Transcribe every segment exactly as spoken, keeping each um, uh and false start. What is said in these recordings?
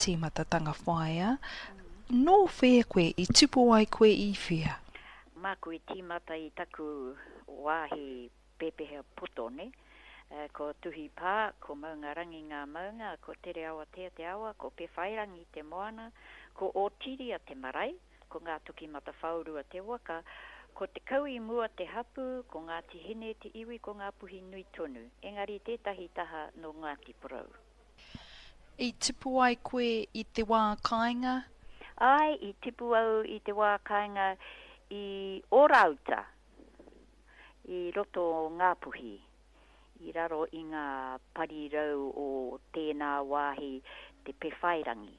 tīmatatanga whaia. Nō whea koe i tupu ai koe i whea? Mā koe tīmata i taku wāhi pepehea poto, ne? Uh, ko tuhi pā, ko maunga rangi ngā maunga, ko tere awa tea te awa, ko pewhairangi te moana, ko otiri a te marae, ko ngā tuki mata whaurua te waka, ko te kaui mua te hapu, ko ngā tihine te iwi, ko ngā puhi nui tonu. Engari tētahi taha no Ngāti Porou. I tupu ai koe i te wā kāinga? Ai, i tipu au i te wā kāinga i Orauta, i roto ngā puhi, i raro i ngā parirau o tēnā wāhi te pewhairangi.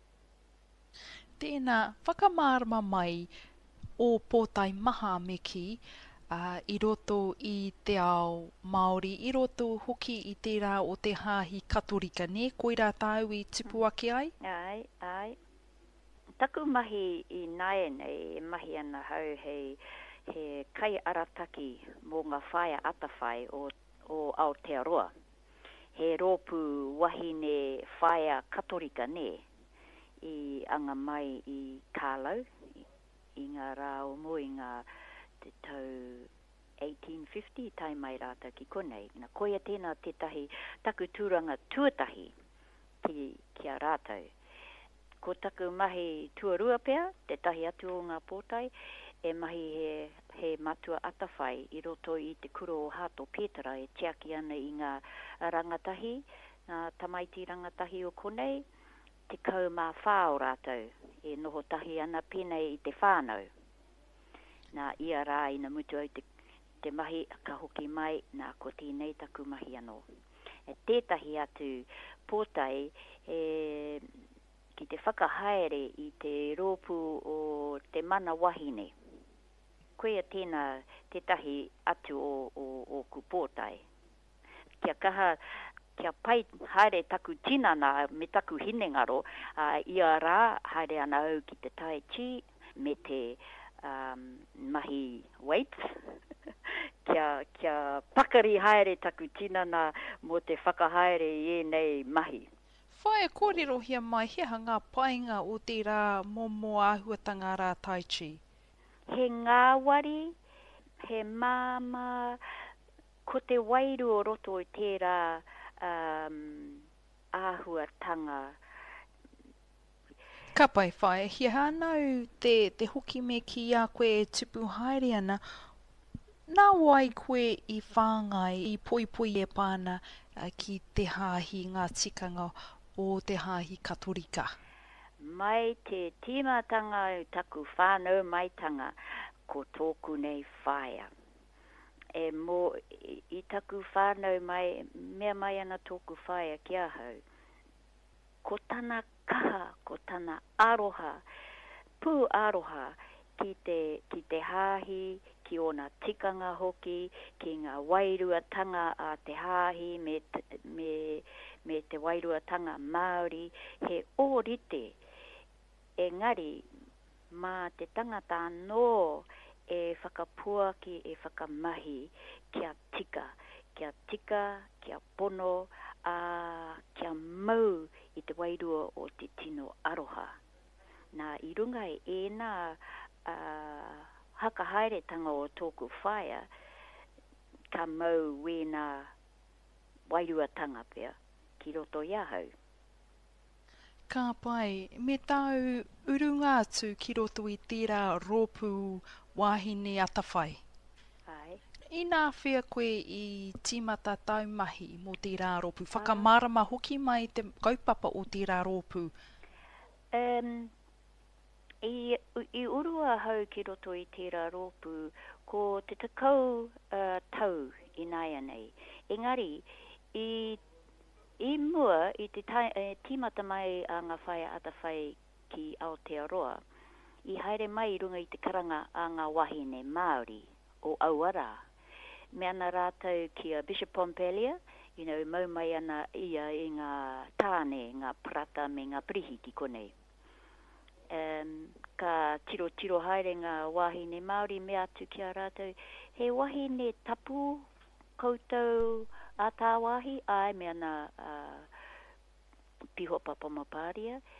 Tēnā whakamārama mai o pōtai maha meki uh, i roto i te ao Māori, i roto hoki i tērā o te hāhi katorika, ne? Koira tāu i tupu ake ai? Ai, ai. Taku mahi i nae nei, e mahi ana hau hei he kai arataki mō ngā whaia atawhai o, o Aotearoa. He rōpu wahine whaia katorika ne, i anga mai i Kālau, i, i ngā rā o mo i ngā te tau eighteen fifty, tai mai rāta ki konei. Nā koia tēnā tētahi taku tūranga tuatahi ki, ki a rātau. Ko taku mahi tuarua pea, te tahi atu o ngā pōtai, e mahi he, he matua atawhai i roto i te kuro o Hato Pētara, e tiaki ana i ngā rangatahi, ngā tamaiti rangatahi o konei, te kau mā whāo rātou, e noho tahi ana pēnei i te whānau. Nā ia rā ina mutu au te, te mahi ka hoki mai, nā ko tēnei taku mahi anō. E tētahi atu pōtai, e... ki te whakahaere i te rōpu o te mana wahine. Koea tēnā tētahi atu o, o, o kupōtai. Kia kaha, kia pai haere taku tinana me taku hinengaro, uh, ia rā haere ana au ki te tai chi me te um, mahi weights. kia, kia pakari haere taku tinana mo te whakahaere i nei mahi. Whae kōrero hia mai, hea ngā painga o tērā momo āhuatanga rā tai chi? He ngāwari, he māma, ko te wairu o roto i tērā um, āhuatanga. Ka pai whae, hea hanau te, te hoki me ki a koe e tupu haere ana, nā wai koe i whāngai, i poipoi e pāna uh, ki te hāhi ngā tikanga o te hāhi katorika. Mai te tīmatanga taku whānau maitanga ko tōku nei whaia. E mō i, i taku whānau mai, mea mai ana tōku whaia kia hau. Ko tana kaha, ko tana aroha, pū aroha ki te, ki te hāhi, ki ona tikanga hoki, ki ngā wairuatanga a te hāhi me, me me te wairuatanga Māori, he ōrite, engari, mā te tangata anō e whakapuaki, e whakamahi, kia tika, kia tika, kia pono, a kia mau i te wairua o te tino aroha. Nā i runga e ēnā uh, haka haeretanga o tōku whaia, ka mau wēnā wairuatanga pea. Ki roto iahau. Ka pai, me tau urunga atu ki roto i tērā rōpu wāhine atawhai. Ai. I nā whea koe i tīmata taumahi mō tērā rōpu, whakamārama hoki mai te kaupapa o tērā rōpu? Um, i, I urua hau ki roto i tērā rōpu, ko te takau uh, tau i naia nei. Engari, i I mua, i te tai, e, tīmata mai a ngā whaia atawhai ki Aotearoa, i haere mai runga i te karanga a ngā wahine Māori o Auara. Me ana rātou ki a Bishop Pompelia, you know, mau mai ana ia i ngā tāne, ngā prata me ngā prihi ki konei. Um, ka tiro tiro haere ngā wahine Māori me atu ki a rātou, he wahine tapu koutou a tā wahi, ai me ana uh, piho papamapāria